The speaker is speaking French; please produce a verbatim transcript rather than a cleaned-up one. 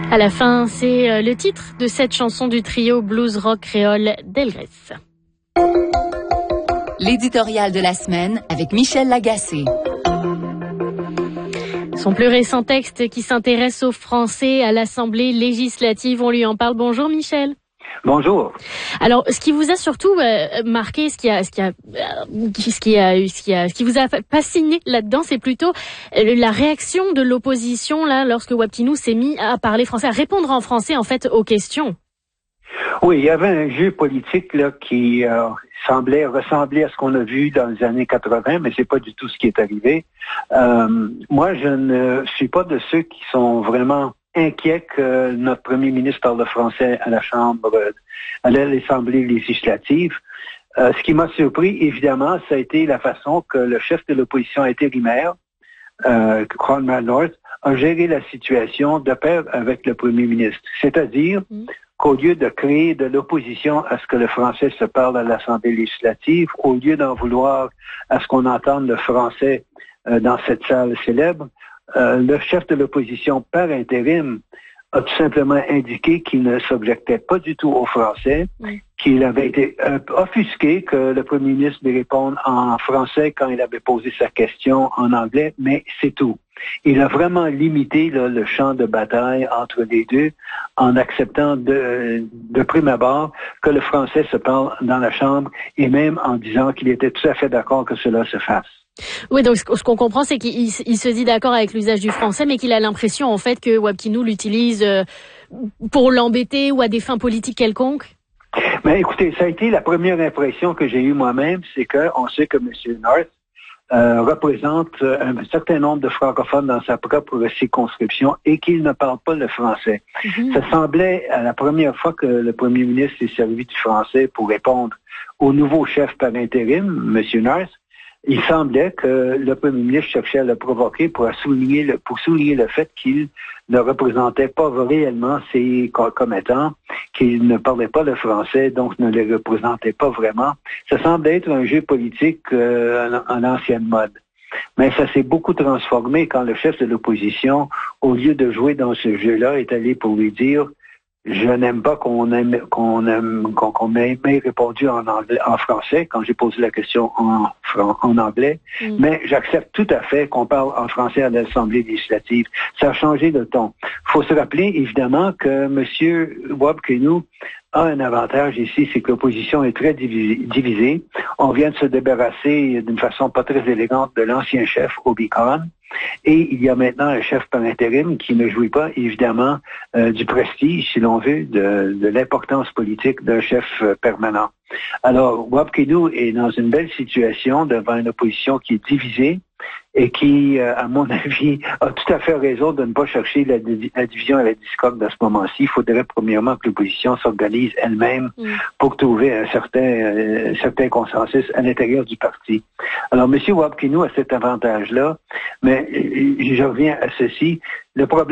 À la fin, c'est le titre de cette chanson du trio blues rock créole d'Elgrès. L'éditorial de la semaine avec Michel Lagacé. Son plus récent texte qui s'intéresse aux Français à l'Assemblée législative, on lui en parle. Bonjour Michel. Bonjour. Alors, ce qui vous a surtout euh, marqué, ce qui a, ce qui a, euh, ce qui a, ce qui a, ce qui vous a fasciné là-dedans, c'est plutôt euh, la réaction de l'opposition là, lorsque Wapkinou s'est mis à parler français, à répondre en français en fait aux questions. Oui, il y avait un jeu politique là qui euh, semblait ressembler à ce qu'on a vu dans les années quatre-vingt, mais c'est pas du tout ce qui est arrivé. Euh, moi, je ne suis pas de ceux qui sont vraiment inquiets que notre premier ministre parle le français à la Chambre, à l'Assemblée législative. Euh, ce qui m'a surpris, évidemment, ça a été la façon que le chef de l'opposition intérimaire, euh, Conrad North, a géré la situation de pair avec le premier ministre. C'est-à-dire mmh. qu'au lieu de créer de l'opposition à ce que le français se parle à l'Assemblée législative, au lieu d'en vouloir à ce qu'on entende le français euh, dans cette salle célèbre, euh, le chef de l'opposition par intérim a tout simplement indiqué qu'il ne s'objectait pas du tout au français, oui. qu'il avait été euh, offusqué que le premier ministre lui réponde en français quand il avait posé sa question en anglais, mais c'est tout. Il a vraiment limité là, le champ de bataille entre les deux en acceptant de, de prime abord que le français se parle dans la Chambre et même en disant qu'il était tout à fait d'accord que cela se fasse. Oui, donc ce qu'on comprend, c'est qu'il il se dit d'accord avec l'usage du français, mais qu'il a l'impression en fait que Wapkinou l'utilise pour l'embêter ou à des fins politiques quelconques. Mais écoutez, ça a été la première impression que j'ai eue moi-même, c'est qu'on sait que M. North Euh, représente un certain nombre de francophones dans sa propre circonscription et qu'il ne parle pas le français. Mm-hmm. Ça semblait à la première fois que le premier ministre s'est servi du français pour répondre au nouveau chef par intérim, M. North. Il semblait que le premier ministre cherchait à le provoquer pour souligner le, pour souligner le fait qu'il ne représentait pas réellement ses commettants, qu'il ne parlait pas le français, donc ne les représentait pas vraiment. Ça semblait être un jeu politique euh, en, en ancienne mode. Mais ça s'est beaucoup transformé quand le chef de l'opposition, au lieu de jouer dans ce jeu-là, est allé pour lui dire je n'aime pas qu'on aime qu'on aime qu'on, qu'on ait répondu en anglais, en français quand j'ai posé la question en en anglais, mm. mais j'accepte tout à fait qu'on parle en français à l'Assemblée législative. Ça a changé de ton. Il faut se rappeler évidemment que M. Wapkinou a un avantage ici, c'est que l'opposition est très divisée. On vient de se débarrasser d'une façon pas très élégante de l'ancien chef, Obi Khan. Et il y a maintenant un chef par intérim qui ne jouit pas, évidemment, euh, du prestige, si l'on veut, de, de l'importance politique d'un chef euh, permanent. Alors, Wapkinou est dans une belle situation devant une opposition qui est divisée et qui, euh, à mon avis, a tout à fait raison de ne pas chercher la, la division et la discorde à ce moment-ci. Il faudrait premièrement que l'opposition s'organise elle-même mm. pour trouver un certain, euh, certain consensus à l'intérieur du parti. Alors, M. Wapkinou a cet avantage-là, mais je reviens à ceci. Le problème